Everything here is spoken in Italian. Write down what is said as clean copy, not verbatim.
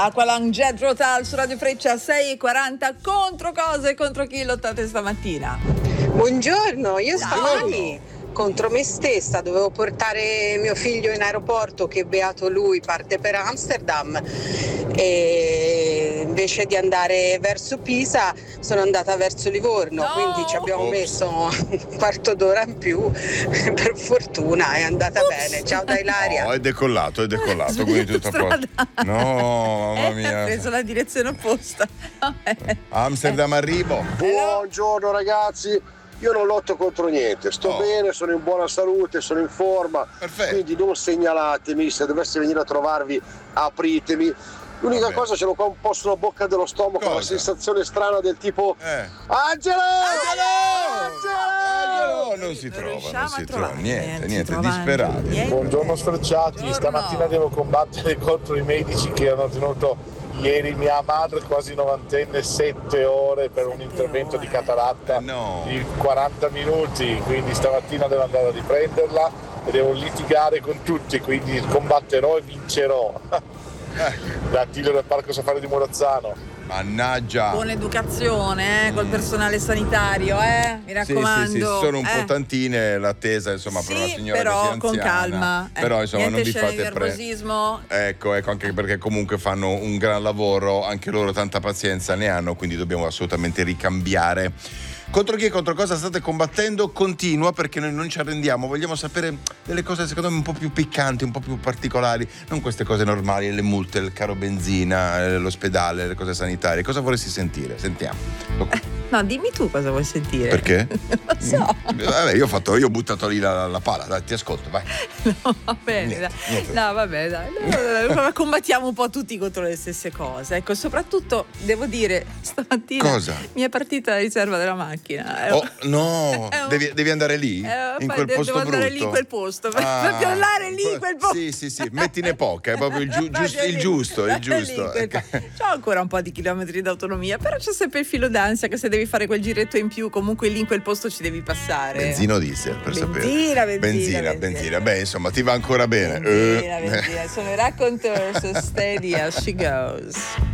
Aqualung Jet Rotal su Radio Freccia 6:40. Contro cosa e contro chi lottate stamattina? Buongiorno, io stamani contro me stessa dovevo portare mio figlio in aeroporto, che beato lui parte per Amsterdam, e invece di andare verso Pisa sono andata verso Livorno, quindi ci abbiamo messo un quarto d'ora in più. Per fortuna è andata bene. Ciao da Ilaria. È decollato, quindi tutto a posto. No, mamma mia. Ha preso la direzione opposta. Amsterdam arrivo. Buongiorno ragazzi. Io non lotto contro niente, sto bene, sono in buona salute, sono in forma. Perfetto. Quindi non segnalatemi, se dovessi venire a trovarvi apritemi. L'unica cosa, ce l'ho qua un po' sulla bocca dello stomaco, una sensazione strana del tipo Angelo! Non si trova niente, disperati. Buongiorno sfrecciati, stamattina devo combattere contro i medici che hanno tenuto ieri mia madre, quasi novantenne, 7 ore per un intervento di cataratta di 40 minuti, quindi stamattina devo andare a riprenderla e devo litigare con tutti, quindi combatterò e vincerò. Da Attilio del Parco Safari di Morazzano. Mannaggia. Buona educazione col personale sanitario, mi raccomando. Sì, sono un po' tantine l'attesa, insomma, per una signora però che sia con anziana. calma. Però insomma niente non vi scene di fate nervosismo. Ecco, anche perché comunque fanno un gran lavoro, anche loro tanta pazienza ne hanno, quindi dobbiamo assolutamente ricambiare. Contro chi e contro cosa state combattendo? Continua, perché noi non ci arrendiamo, vogliamo sapere delle cose secondo me un po' più piccanti, un po' più particolari, non queste cose normali, le multe, il caro benzina, l'ospedale, le cose sanitarie. Cosa vorresti sentire? Sentiamo. No, dimmi tu cosa vuoi sentire. Perché? Lo so. Vabbè, io ho buttato lì la pala, dai, ti ascolto, vai. No, va bene, niente. No, vabbè, dai. No, combattiamo un po' tutti contro le stesse cose. Ecco, soprattutto devo dire, stamattina cosa? Mi è partita la riserva della macchina. Oh, no, devi andare lì? In quel posto devo andare brutto? lì in quel posto. Proprio andare lì in quel posto. Sì, mettine poca, è proprio il giusto. C'ho ancora un po' di chilometri d'autonomia, però c'è sempre il filo d'ansia che se devi fare quel giretto in più, comunque lì in quel posto ci devi passare. Benzina o diesel, per sapere? Benzina. Beh, insomma, ti va ancora bene. Benzina. Sono i Raconteurs, so steady as she goes.